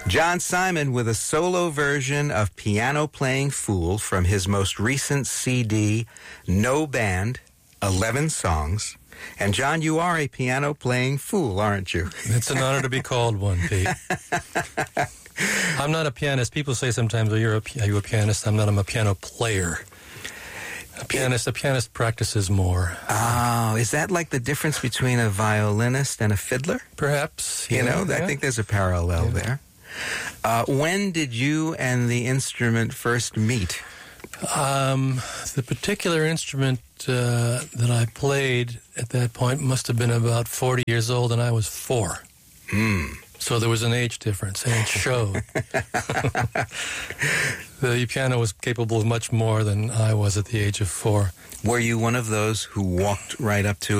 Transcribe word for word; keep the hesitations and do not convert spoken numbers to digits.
John Simon with a solo version of Piano Playing Fool from his most recent C D, No Band, eleven songs. And John, you are a piano-playing fool, aren't you? It's an honor to be called one, Pete. I'm not a pianist. People say sometimes, "Oh, you're a, are you a pianist?" I'm not. I'm a piano player. A pianist, a pianist practices more. Oh, is that like the difference between a violinist and a fiddler? Perhaps. You yeah, know, yeah. I think there's a parallel Yeah. there. Uh, when did you and the instrument first meet? Um, the particular instrument uh, that I played at that point must have been about forty years old, and I was four. Hmm. So there was an age difference, and it showed. The piano was capable of much more than I was at the age of four. Were you one of those who walked right up to